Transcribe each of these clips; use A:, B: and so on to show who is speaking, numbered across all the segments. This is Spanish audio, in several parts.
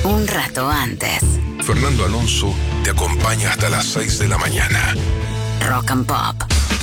A: un rato antes.
B: Fernando Alonso te acompaña hasta las 6 de la mañana.
A: Rock and Pop.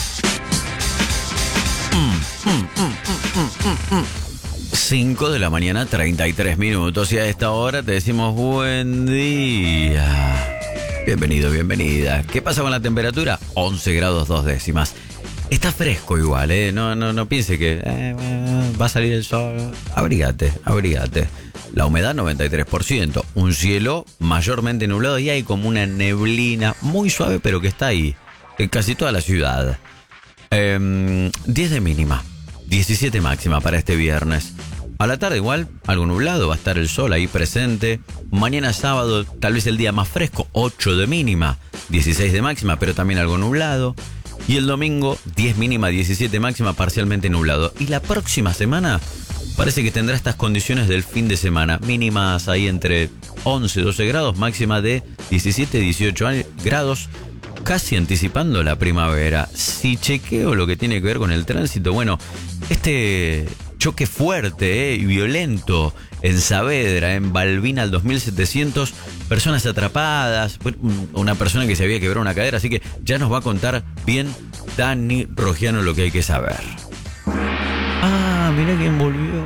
C: 5 de la mañana, 33 minutos. Y a esta hora te decimos buen día. Bienvenido, bienvenida. ¿Qué pasa con la temperatura? 11 grados 2 décimas. Está fresco igual, ¿eh? No piense que va a salir el sol. Abrígate. La humedad 93%. Un cielo mayormente nublado y hay como una neblina muy suave, pero que está ahí. En casi toda la ciudad. 10 de mínima. 17 máxima para este viernes. A la tarde igual, algo nublado, va a estar el sol ahí presente. Mañana sábado, tal vez el día más fresco, 8 de mínima, 16 de máxima, pero también algo nublado. Y el domingo, 10 mínima, 17 máxima, parcialmente nublado. Y la próxima semana parece que tendrá estas condiciones del fin de semana. Mínimas ahí entre 11, 12 grados, máxima de 17, 18 grados. Casi anticipando la primavera. Si chequeo lo que tiene que ver con el tránsito, bueno, este choque fuerte y violento en Saavedra, en Balbina al 2700, personas atrapadas, una persona que se había quebrado una cadera, así que ya nos va a contar bien Dani Rogiano lo que hay que saber. Ah, mirá quién volvió.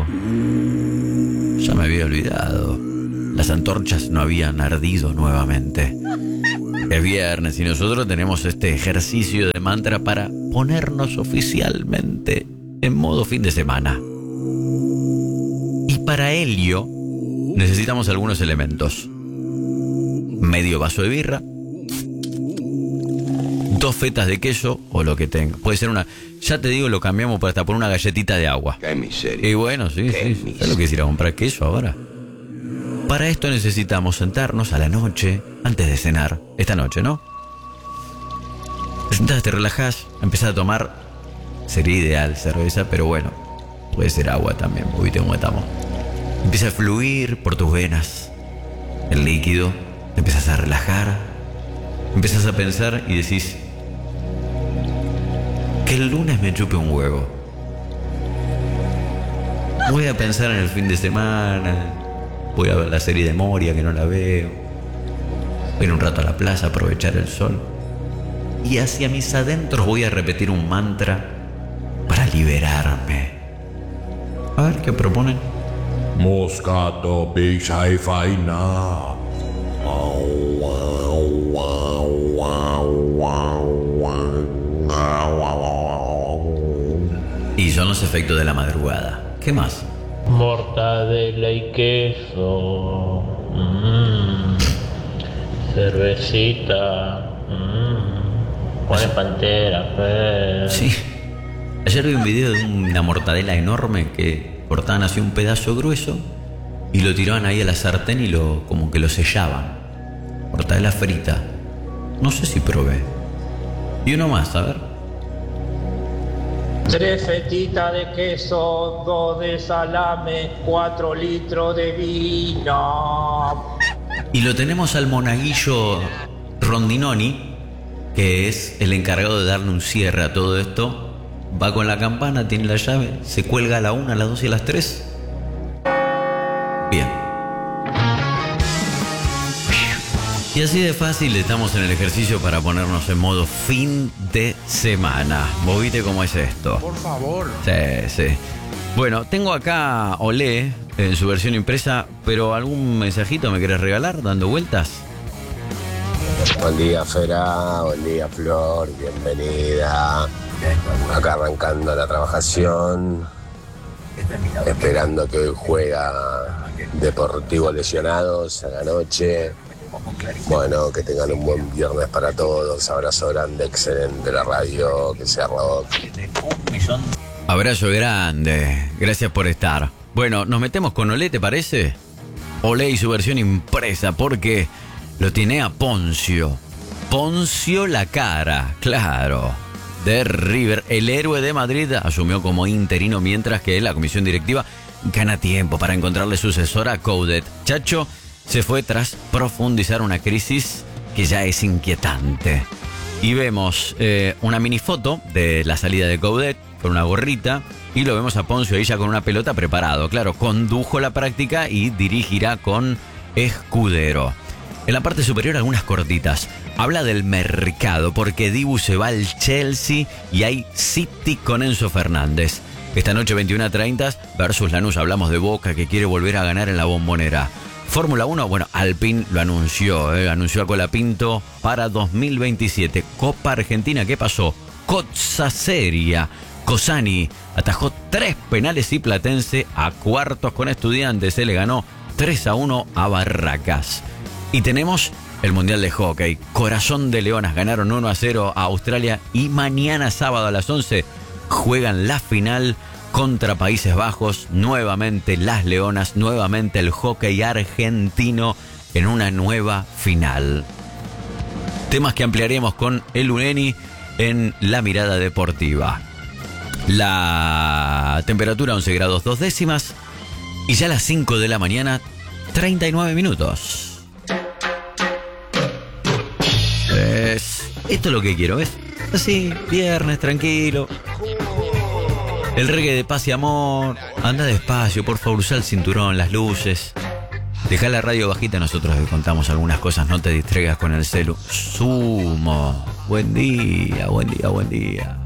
C: Ya me había olvidado. Las antorchas no habían ardido nuevamente. Es viernes y nosotros tenemos este ejercicio de mantra para ponernos oficialmente en modo fin de semana. Y para ello necesitamos algunos elementos. Medio vaso de birra, 2 fetas de queso o lo que tenga. Puede ser una, ya te digo, lo cambiamos hasta por una galletita de agua.
D: Qué miseria.
C: Y bueno, sí. ¿Sabes lo que es ir a comprar queso ahora? Para esto necesitamos sentarnos a la noche, antes de cenar, esta noche, ¿no? Te sentás, te relajás, empezás a tomar, sería ideal cerveza, pero bueno, puede ser agua también, porque cómo estamos. Empieza a fluir por tus venas el líquido, te empiezas a relajar, empiezas a pensar y decís que el lunes me chupe un huevo. Voy a pensar en el fin de semana. Voy a ver la serie de Moria, que no la veo. Voy a ir un rato a la plaza, aprovechar el sol. Y hacia mis adentros voy a repetir un mantra para liberarme. A ver, ¿qué proponen?
E: Moscato, pizza y faina.
C: Y son los efectos de la madrugada. ¿Qué más?
F: Mortadela y queso, cervecita, Juan Pantera,
C: Sí. Ayer vi un video de una mortadela enorme que cortaban así un pedazo grueso y lo tiraban ahí a la sartén y como que lo sellaban. Mortadela frita. No sé si probé. Y uno más, a ver.
F: 3 fetitas de queso, 2 de salame, 4 litros de vino.
C: Y lo tenemos al monaguillo Rondinoni, que es el encargado de darle un cierre a todo esto. Va con la campana, tiene la llave, se cuelga a la 1, a las 2 y a las 3. Bien. Y así de fácil estamos en el ejercicio para ponernos en modo fin de semana. ¿Vos viste cómo es esto?
B: Por favor.
C: Sí. Bueno, tengo acá Olé en su versión impresa, pero ¿algún mensajito me querés regalar dando vueltas?
G: Buen día, Fera. Buen día, Flor. Bienvenida. Acá arrancando la trabajación. Esperando que hoy juega Deportivo Lesionados a la noche. Bueno, que tengan un buen viernes para todos. Abrazo grande, excelente la radio, que sea rock.
C: Abrazo grande, gracias por estar. Bueno, nos metemos con Olé, ¿te parece? Olé y su versión impresa, porque lo tiene a Poncio. Poncio la cara, claro. De River, el héroe de Madrid, asumió como interino, mientras que la comisión directiva gana tiempo para encontrarle sucesor a Coudet. Chacho se fue tras profundizar una crisis que ya es inquietante. Y vemos una mini foto de la salida de Coudet con una gorrita, y lo vemos a Poncio ahí ya con una pelota preparado. Claro, condujo la práctica y dirigirá con Escudero. En la parte superior algunas cortitas. Habla del mercado, porque Dibu se va al Chelsea y hay City con Enzo Fernández. Esta noche 21:30 versus Lanús. Hablamos de Boca, que quiere volver a ganar en la Bombonera. Fórmula 1, bueno, Alpine lo anunció, anunció a Colapinto para 2027. Copa Argentina, ¿qué pasó? Cosa seria. Cosani atajó 3 penales y Platense a cuartos con Estudiantes. Se le ganó 3-1 a Barracas. Y tenemos el Mundial de Hockey. Corazón de Leonas ganaron 1-0 a Australia y mañana sábado a las 11 juegan la final contra Países Bajos. Nuevamente las Leonas, nuevamente el hockey argentino en una nueva final. Temas que ampliaremos con el Uneni en La Mirada Deportiva. La temperatura 11 grados 2 décimas y ya a las 5 de la mañana 39 minutos. Esto es lo que quiero, ¿ves? Así, viernes, tranquilo. El reggae de paz y amor. Anda despacio, por favor, usa el cinturón, las luces. Deja la radio bajita, nosotros te contamos algunas cosas, no te distraigas con el celu. Sumo. Buen día, buen día, buen día.